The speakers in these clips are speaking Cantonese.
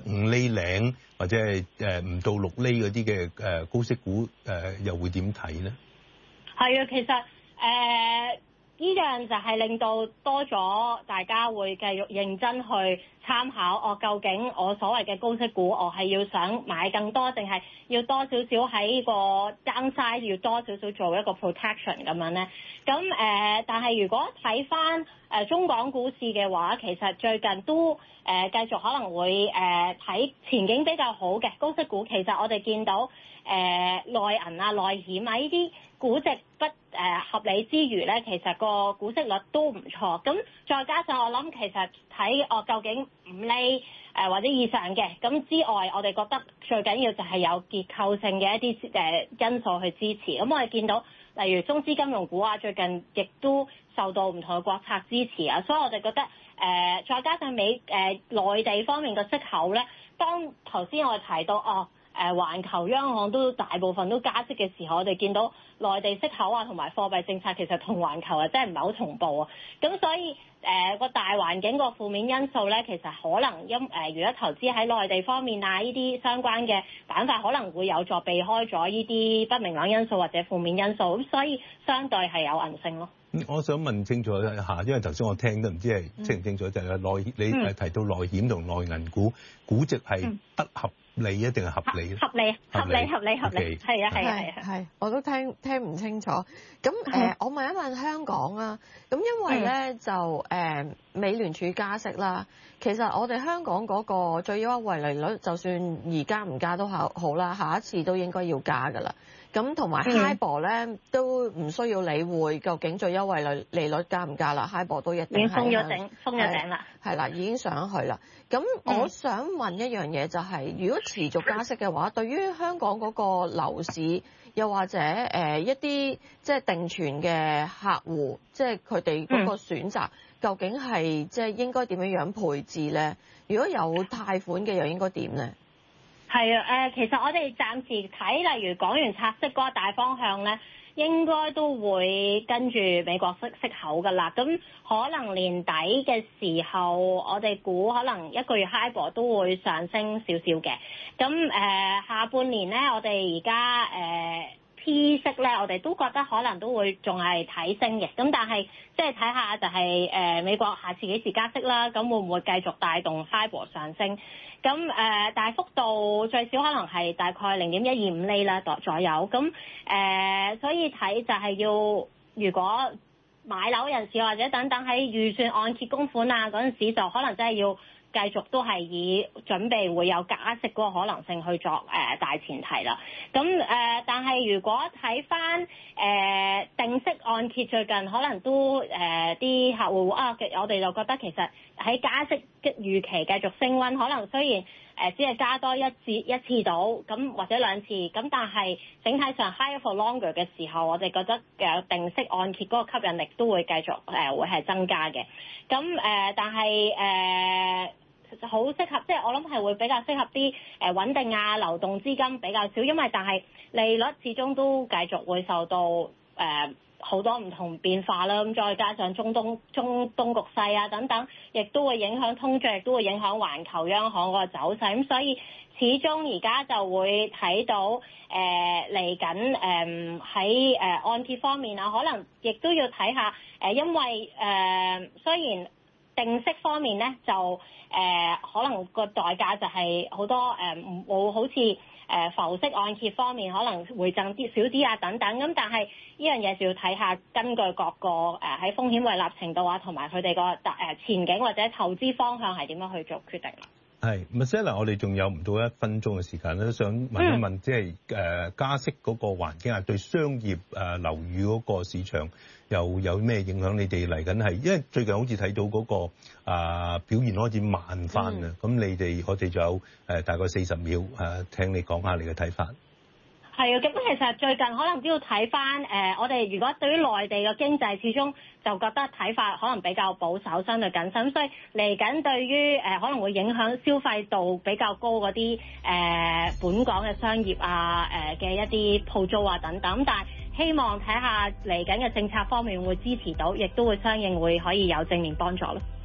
5厘零或者係唔到6厘嗰啲嘅高息股又會點睇咧？ 係啊，其實呢樣就係令到多咗大家會繼續認真去參考，究竟我所謂嘅高息股，我係要想買更多，定係要多少少喺個 downside 要多少少做一個 protection 咁樣咧？咁但係如果睇翻中港股市嘅話，其實最近都繼續可能會睇前景比較好嘅高息股。其實我哋見到內銀啊、內險啊呢啲估值不合理之餘咧，其實個股息率都唔錯。咁再加上我諗，其實睇究竟5厘或者以上嘅咁之外，我哋覺得最緊要就係有結構性嘅一啲因素去支持。咁我哋見到例如中資金融股啊，最近亦都受到唔同嘅國策支持啊，所以我哋覺得再加上內地方面嘅息口咧，當頭先我哋提到環球央行都大部分都加息嘅時候，我哋見到內地息口啊同埋貨幣政策其實同環球真係唔係好同步啊。咁所以個大環境個負面因素咧，其實可能如果投資喺內地方面啊，呢啲相關嘅板塊可能會有助避開咗呢啲不明朗因素或者負面因素，咁所以相對係有韌性咯。 我想問清楚一下，因為頭先我聽都唔知係清唔清楚，就係你提到內險同內銀股估值係不合理一定係合理咧？合理， 係，我都聽唔清楚。咁我問一問香港啊，咁因為咧就美聯儲加息啦，其實我哋香港嗰個最優惠利率，就算而家唔加都好啦，下一次都應該要加㗎啦。咁同埋 HIBOR 咧都唔需要理會究竟最優惠利率加唔加啦 ，HIBOR 都一定係封咗頂啦， 係啦，已經上去啦。咁我想問一樣嘢就係，如果持續加息嘅話，對於香港嗰個樓市，又或者一啲即係定存嘅客戶，即係佢哋嗰個選擇，究竟係即係應該點樣配置咧？如果有貸款嘅，又應該點咧？ 係啊，其實我哋暫時睇，例如港元拆息嗰個大方向咧，應該都會跟住美國息口㗎啦。咁可能年底嘅時候，我哋估可能一個月 HIBOR 都會上升少少嘅。咁下半年咧，我哋而家P 息咧，我哋都覺得可能都會仲係睇升嘅。咁但係即係睇下就係美國下次幾時加息啦，咁會唔會繼續帶動 HIBOR 上升？咁大幅度最少可能係大概0.125厘啦左右。咁所以睇就係要，如果買樓人士或者等等喺預算按揭供款啊嗰陣時，就可能真係要繼續都係以準備會有加息嗰個可能性去作大前提啦。咁但係如果睇翻定息按揭最近可能都啲客戶我哋就覺得其實喺加息預期繼續升溫，可能雖然只係加多一次到咁或者2次，咁但係整體上 higher for longer 嘅時候，我哋覺得定息按揭嗰個吸引力都會繼續會係增加嘅。咁但係好適合，即係我諗係會比較適合啲穩定啊，流動資金比較少，因為但係利率始終都繼續會受到好多唔同變化啦。咁再加上中東局勢啊等等，亦都會影響通脹，亦都會影響環球央行個走勢。咁所以始終而家就會睇到嚟緊喺按揭方面啊，可能亦都要睇下因為雖然定息方面咧就可能個代價就係好多冇好似浮息按揭方面可能會增啲少啲啊等等。咁但係呢樣嘢就要睇下根據各個喺風險胃納程度啊，同埋佢哋個前景或者投資方向係點樣去做決定。 係 Marcella， 我哋仲有唔到1分鐘嘅時間咧，想問一問，即係加息嗰個環境下對商業樓宇嗰個市場又有咩影響？你哋嚟緊係因為最近好似睇到嗰個表現開始慢翻啊，咁我哋仲有大概40秒聽你講下你嘅睇法。 係啊，咁其實最近可能都要睇翻我哋如果對於內地嘅經濟，始終就覺得睇法可能比較保守，相對謹慎，所以嚟緊對於可能會影響消費度比較高嗰啲本港嘅商業啊嘅一啲鋪租啊等等，但係希望睇下嚟緊嘅政策方面會支持到，亦都會相應會可以有正面幫助咯。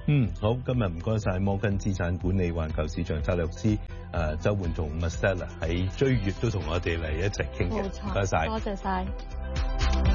好，今日唔該晒摩根資產管理環球市場策略師周煥同 Marcella 喺追月都同我哋嚟一齊傾嘅，唔該晒， 多謝晒。